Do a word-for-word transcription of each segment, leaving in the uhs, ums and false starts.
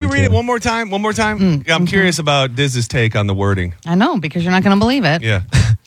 read it one more time? One more time? Mm, I'm mm-hmm. curious about Diz's take on the wording. I know, because you're not going to believe it. Yeah.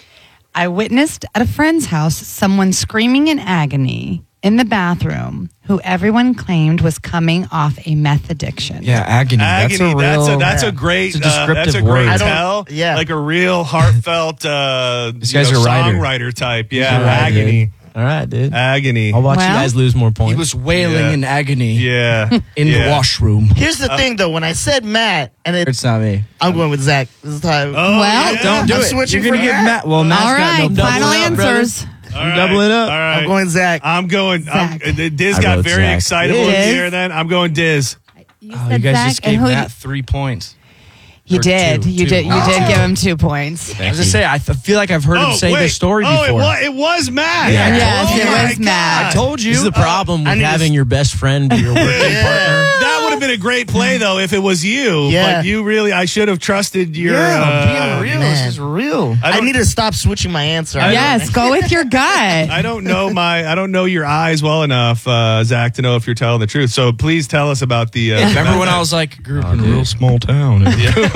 I witnessed at a friend's house someone screaming in agony in the bathroom who everyone claimed was coming off a meth addiction. Yeah, agony. Agony. That's a real. That's a, that's yeah. a great. It's a uh, that's a descriptive great word. tell. Yeah. Like a real heartfelt. Uh, This you guy's know, a writer. songwriter type. Yeah, All right, agony. dude. All right, dude. Agony. I'll watch Well, you guys lose more points. He was wailing Yeah. in agony Yeah. in yeah. the washroom. Here's the thing, though. When I said Matt, and it, It's not me. I'm going with Zach this time. Oh, Well, yeah. Don't do I'm it. switching You're gonna for give Matt. Matt. Well, Matt's All got right, no final double up, brother. answers. All I'm doubling up. All right. I'm going Zach. I'm going. I'm, Zach. uh, Diz I got wrote very Zach. excitable Diz? here. Then I'm going Diz. You Oh, said you guys Zach, just and gave who Matt did- three points. You Or did. two, you two. did. You Oh. did give him two points. I was just say, I th- feel like I've heard him say wait. this story oh, before. It was, it was Matt. Yeah. Yes, oh it my was Matt. God. I told you. This is the problem I with need to having s- your best friend be your working Yeah. partner. That would have been a great play, though, if it was you. Yeah. But you really, I should have trusted your. yeah, uh, being real. man. This is real. I I, don't- need to stop switching my answer. I don't- Yes, go with your gut. I don't know my. I don't know your eyes well enough, uh, Zach, to know if you're telling the truth. So please tell us about the. Uh, Remember when I was like, grew up Oh, in a dude. real small town?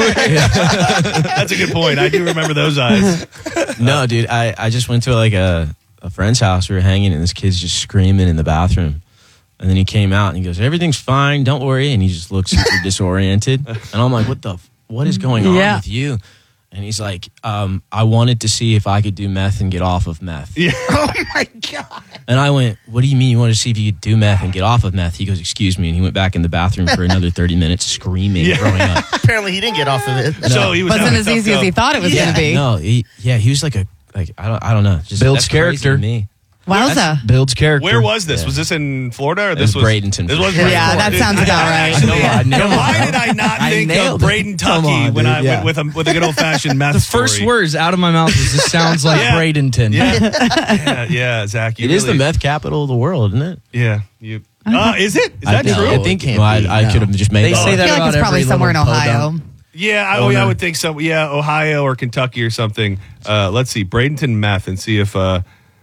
That's a good point. I do remember those eyes. No, dude, I, I just went to like a, a friend's house. We were hanging, and this kid's just screaming in the bathroom. And then he came out and he goes, "Everything's fine, don't worry." And he just looks super disoriented. And I'm like, "What the? F- what is going on Yeah. with you?" And he's like, um, "I wanted to see if I could do meth and get off of meth." Yeah. Oh my god! And I went, "What do you mean you wanted to see if you could do meth and get off of meth?" He goes, "Excuse me." And he went back in the bathroom for another thirty minutes screaming, Yeah. throwing up. Apparently, he didn't get off of it. So he was Wasn't having as a tough easy as go. he thought it was yeah, going to be. no, he, yeah, he was like a, like, I don't, I don't know. Just Builds that's crazy character. to me. Wowza. Builds character. Where was this? Yeah. Was this in Florida or It this was Bradenton. This was Yeah, Bradenton. that sounds I- about I right. actually- I nailed it. Why did I not I think of nailed it. Braden Come Tucky on, when dude, I yeah. with, with a with a good old fashioned meth The first story? words out of my mouth was, "This sounds like Yeah. Bradenton." Yeah, yeah, yeah, Zach. You It is the really- meth capital of the world, isn't it? Yeah, you. Uh, is it? Is I that think, true? I think It well, can't be, I, I no. could have just made They that say up. that I feel like about it's probably every somewhere in little Ohio. podunk. Yeah, I, Oh, oh, yeah, I no. would think so. Yeah, Ohio or Kentucky or something. Uh, let's see, Bradenton meth and see if. Uh,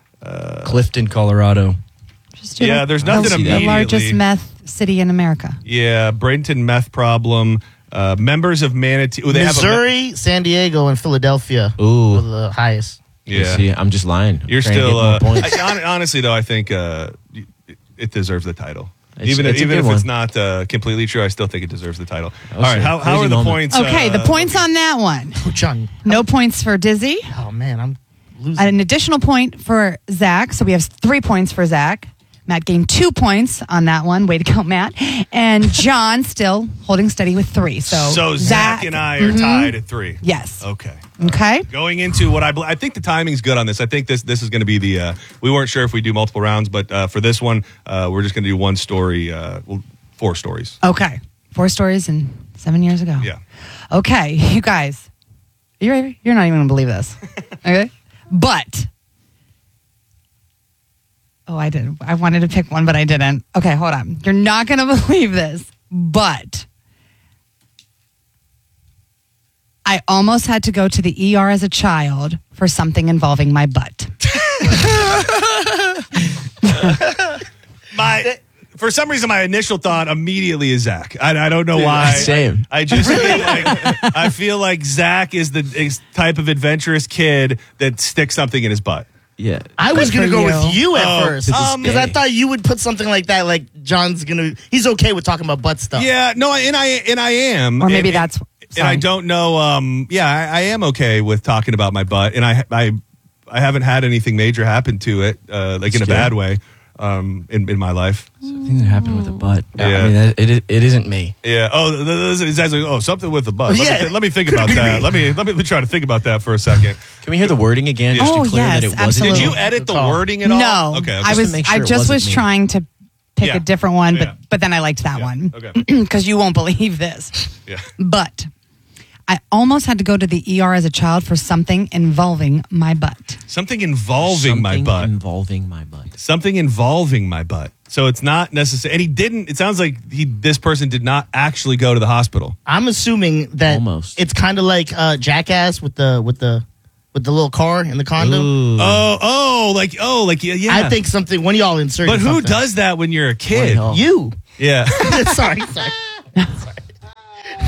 Clifton, Colorado. Just do Yeah, the- there's nothing the, the immediately. largest meth city in America. yeah, Bradenton meth problem. Uh, members of Manatee. Oh, they have a me- Missouri, San Diego, and Philadelphia Ooh. were the highest. yeah, See, I'm just lying. I'm you're trying to still. get more Uh, points. I, hon- honestly, though, I think uh, it- it deserves the title. It's- even it's a even good if it's one. not uh, completely true, I still think it deserves the title. All Oh, right, shit. how, how Crazy are the moment. points? Okay, uh, the points on that one. John. No points for Dizzy. Oh man, I'm losing. An additional point for Zach. So we have three points for Zach. Matt gained two points on that one. Way to go, Matt. And John still holding steady with three. So, So Zach and I are Mhm. tied at three. Yes. Okay. Okay. Going into what I bel- I think the timing's good on this. I think this this is going to be the. Uh, we weren't sure if we do multiple rounds, but uh, for this one, uh, we're just going to do one story. Uh, well, four stories. Okay. Four stories and seven years ago. Yeah. Okay, you guys. You're you're not even gonna believe this. Okay. But oh, I did. I wanted to pick one, but I didn't. Okay, hold on. You're not gonna believe this, but I almost had to go to the E R as a child for something involving my butt. My. For some reason, my initial thought immediately is Zach. I, I don't know why. Same. I, I just feel like I feel like Zach is the is type of adventurous kid that sticks something in his butt. Yeah. I was Good gonna for go you. with you at Oh, first um, because I thought you would put something like that. Like John's gonna, he's okay with talking about butt stuff. Yeah, no, and I and I am, Or maybe and, that's and I sorry. don't know. Um, yeah, I, I am okay with talking about my butt, and I I I haven't had anything major happen to it, uh, like in a That's good. bad way, um, in in my life. Something that happened with a butt. Yeah. I mean, that, it, it isn't me. Yeah. Oh, th- th- th- Zach's like, oh, something with the butt. Let, me, Yeah. th- let me think about that. Let me let me try to think about that for a second. Can we hear the wording again? Just Oh, to clear yes, that it wasn't. absolutely. Did you Good edit the call. wording at all? No, Okay. okay. I to was. make I sure it just wasn't was me. trying to pick Yeah. a different one, but Yeah. but then I liked that Yeah. one. Okay. Because you won't believe this. Yeah. But I almost had to go to the E R as a child for something involving my butt. Something involving my Something butt. Involving my butt. Something involving my butt. So it's not necessary. And he didn't. It sounds like he. This person did not actually go to the hospital. I'm assuming that Almost. it's kind of like uh, Jackass with the with the with the little car in the condo. Ooh. Oh, oh, like oh, like yeah, yeah. I think something. One of y'all insert. But who something. does that when you're a kid? hell. You. Yeah. sorry, sorry.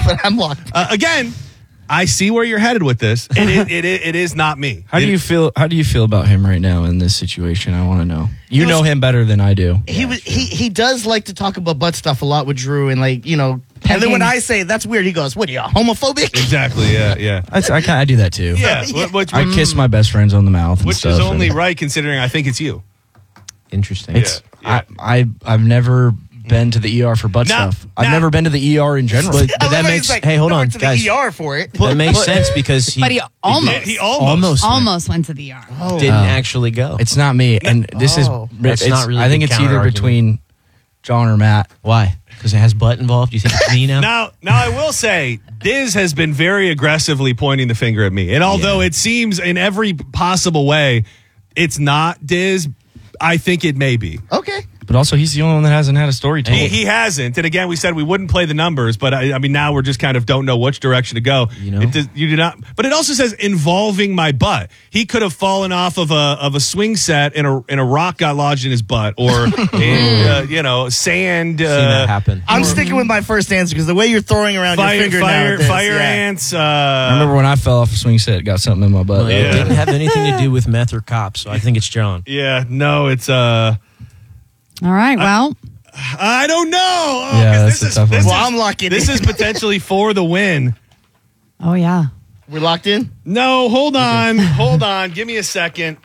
but I'm locked. Uh, again, I see where you're headed with this. It, it, it, it is not me. How do It- you feel? How do you feel about him right now in this situation? I want to know. You He know was- him better than I do. He was he he does like to talk about butt stuff a lot with Drew, and like you know. And then Pegging. when I say that's weird, he goes, "What are you homophobic?" Exactly. Yeah. Yeah. I, I, kinda- I do that too. Yeah. Which, which, I kiss my best friends on the mouth, and which stuff, is only and right considering I think it's you. Interesting. It's Yeah, I, I I've never been to the E R for butt Now- stuff. I've now- never been to the E R in general. But, I but love that how makes he's like, hey, hold "No, on, went to the guys. E R for it. That makes sense because he But he almost, He, he almost. almost went. almost went to the E R. didn't Oh. actually go. It's not me, and this is. Oh. That's it's, not really I think the it's either counter-argument. between John or Matt. Why? Because it has butt involved. You think it's me now? Now, now I will say, Diz has been very aggressively pointing the finger at me, and although Yeah. it seems in every possible way, it's not Diz. I think it may be. Okay. But also, he's the only one that hasn't had a story told. He, he hasn't, and again, we said we wouldn't play the numbers, but I, I mean, now we're just kind of don't know which direction to go. You know? it does, you do not. But it also says involving my butt. He could have fallen off of a of a swing set, and a and a rock got lodged in his butt, or in, uh, you know, sand. Uh, Seen that happen. I'm sticking with my first answer because the way you're throwing around Fire, your finger fire, now, this, fire yeah. ants. Uh, I remember when I fell off a swing set, got something in my butt. Well, Yeah. It didn't have anything to do with meth or cops, so I think it's John. yeah, no, it's uh, All right. Well, I don't know. Oh, Yeah, 'cause that's this a is, tough this one. Well, is- I'm locking This in. is potentially for the win. oh yeah. We're locked in. No, hold on, hold on. Give me a second.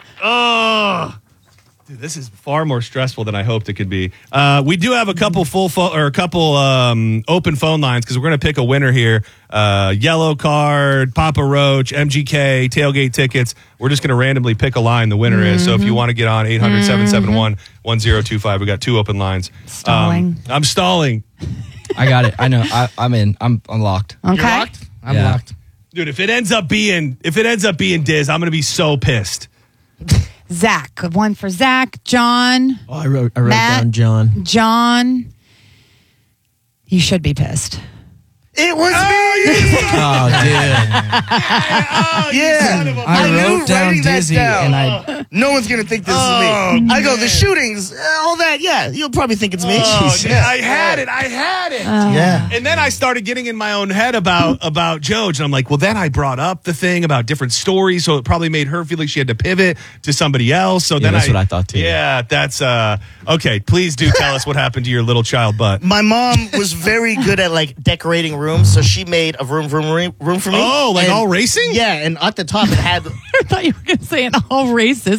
Oh, dude, this is far more stressful than I hoped it could be. Uh, we do have a couple full phone or a couple um, open phone lines because we're going to pick a winner here. Uh, yellow card, Papa Roach, M G K, tailgate tickets. We're just going to randomly pick a line the winner is. So if you want to get on eight hundred, seven seven one, one zero two five, we got two open lines. Stalling. Um, I'm stalling. I got it. I know. I, I'm in. I'm unlocked. Okay. You're locked. I'm Yeah. locked. Dude, if it ends up being if it ends up being Diz, I'm going to be so pissed. Zach. One for Zach. John. Oh, I wrote, I wrote Matt. down John. John. You should be pissed. It was me. Oh, dude. Yeah, I, knew wrote down writing that Dizzy, down. and I. No one's gonna think this Oh, is me. I go the man. shootings, uh, all that. Yeah, you'll probably think it's me. Oh, Jesus. yeah, I had it. I had it. Yeah. And then I started getting in my own head about about Joj, and I'm like, well, then I brought up the thing about different stories, so it probably made her feel like she had to pivot to somebody else. So then that's I, what I thought, too. Yeah, that's uh okay. Please do tell us what happened to your little child butt. My mom was very good at like decorating rooms, so she made a room, room, room, room for me. Oh, like And- all racing? Yeah, and at the top it had. I thought you were going to say an all racist.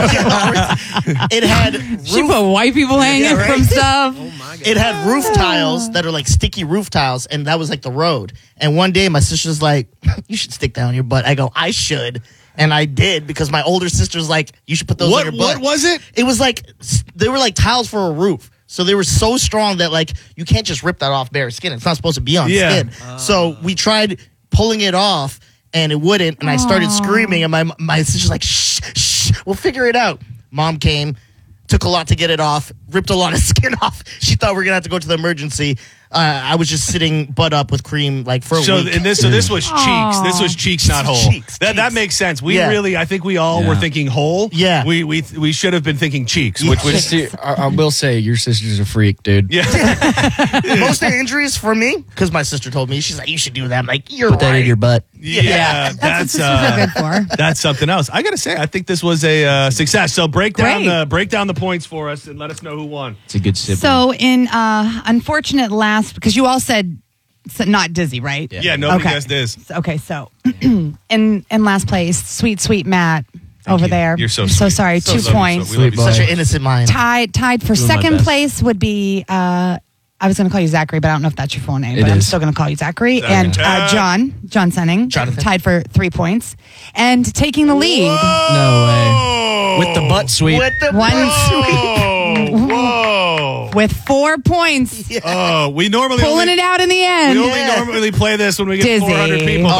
it had roof, She put white people hanging Yeah, right. from stuff. it had roof tiles that are like sticky roof tiles, and that was like the road. And one day my sister's like, "You should stick down your butt." I go, "I should," and I did because my older sister's like, "You should put those What on your butt." what was it? It was like they were like tiles for a roof. So they were so strong that like you can't just rip that off bare skin. It's not supposed to be on Yeah. skin. So we tried pulling it off and it wouldn't. And I started screaming and my my sister's like, shh, shh, we'll figure it out. Mom came, took a lot to get it off, ripped a lot of skin off. She thought we were gonna have to go to the emergency. Uh, I was just sitting butt up with cream like for a So week. and this so this was cheeks. This was cheeks, not whole. Cheeks, that that cheeks. makes sense. We Yeah. really, I think we all Yeah. were thinking whole. Yeah. We we we should have been thinking cheeks, which was Sister, I, I will say your sister's a freak, dude. yeah. Most of the injuries for me because my sister told me. She's like, you should do that. I'm like, you're Put right. that in your butt. Yeah, That's, that's what uh, sisters are good for. that's something else. I gotta say, I think this was a uh, success. So break down Great. the break down the points for us and let us know who won. It's a good sibling. So, in uh, unfortunate last, because you all said so not Dizzy, right? Yeah, nobody Okay. guessed this. Okay, so in in last place, sweet sweet Matt over you. there. You're so so sweet. sorry. So two sweet. points. So we love you so Such boy. an innocent mind. tied tied for Doing my second best. place would be. Uh, I was going to call you Zachary, but I don't know if that's your full name. It but I'm is. still going to call you Zachary. Zachary. And uh, John John Senning Jonathan. tied for three points and taking the lead. No way. With the butt sweep. With the One- Whoa! Whoa! With four points, Oh, we normally pulling only, it out in the we end. only normally play this when we get Dizzy. four hundred people. Oh,